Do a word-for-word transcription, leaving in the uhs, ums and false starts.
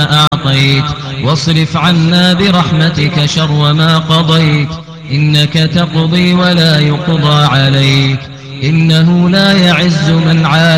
ما أعطيت واصرف عنا برحمتك شر ما قضيت إنك تقضي ولا يقضى عليك إنه لا يعز من عاد